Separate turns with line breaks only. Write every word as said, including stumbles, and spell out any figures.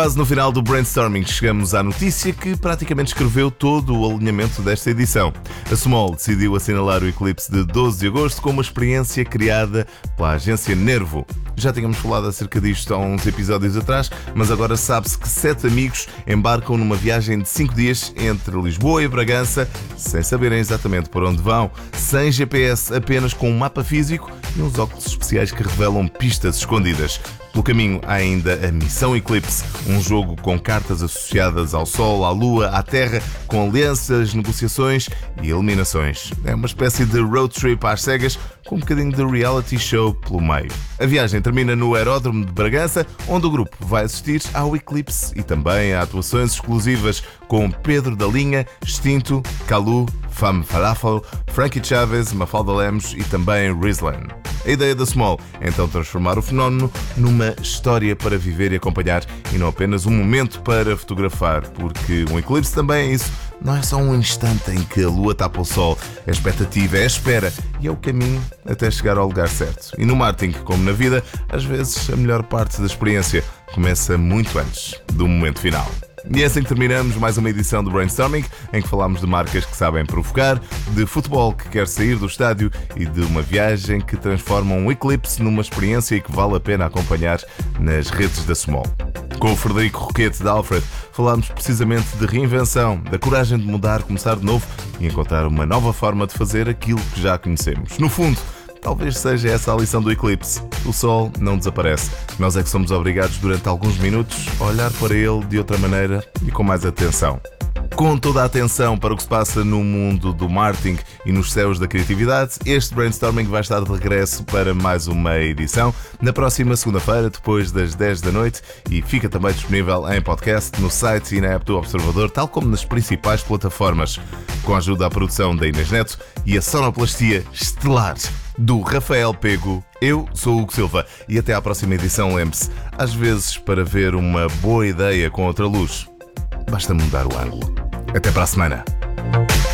Quase no final do brainstorming chegamos à notícia que praticamente escreveu todo o alinhamento desta edição. A Small decidiu assinalar o eclipse de doze de agosto com uma experiência criada pela agência Nervo. Já tínhamos falado acerca disto há uns episódios atrás, mas agora sabe-se que sete amigos embarcam numa viagem de cinco dias entre Lisboa e Bragança, sem saberem exatamente por onde vão, sem G P S, apenas com um mapa físico e uns óculos especiais que revelam pistas escondidas. Pelo caminho há ainda a Missão Eclipse, um jogo com cartas associadas ao Sol, à Lua, à Terra, com alianças, negociações e eliminações. É uma espécie de road trip às cegas, com um bocadinho de reality show pelo meio. A viagem termina no Aeródromo de Bragança, onde o grupo vai assistir ao Eclipse e também a atuações exclusivas com Pedro da Linha, Extinto, Calu, Fame Falafel, Frankie Chaves, Mafalda Lemos e também Rizlan. A ideia da Small é então transformar o fenómeno numa história para viver e acompanhar e não apenas um momento para fotografar, porque um eclipse também é isso. Não é só um instante em que a lua tapa o sol, é a expectativa, é a espera e é o caminho até chegar ao lugar certo. E no marketing, como na vida, às vezes a melhor parte da experiência começa muito antes do momento final. E é assim que terminamos mais uma edição do Brainstorming, em que falámos de marcas que sabem provocar, de futebol que quer sair do estádio e de uma viagem que transforma um eclipse numa experiência que vale a pena acompanhar nas redes da Small. Com o Frederico Roquete da Alfred, falámos precisamente de reinvenção, da coragem de mudar, começar de novo e encontrar uma nova forma de fazer aquilo que já conhecemos. No fundo, talvez seja essa a lição do eclipse. O sol não desaparece. Nós é que somos obrigados durante alguns minutos a olhar para ele de outra maneira e com mais atenção. Com toda a atenção para o que se passa no mundo do marketing e nos céus da criatividade, este Brainstorming vai estar de regresso para mais uma edição na próxima segunda-feira, depois das dez da noite, e fica também disponível em podcast, no site e na app do Observador, tal como nas principais plataformas, com a ajuda da produção da Inês Neto e a sonoplastia estelar do Rafael Pego. Eu sou o Hugo Silva e até à próxima edição. Lembre-se, às vezes para ver uma boa ideia com outra luz, basta mudar o ângulo. Até para a semana.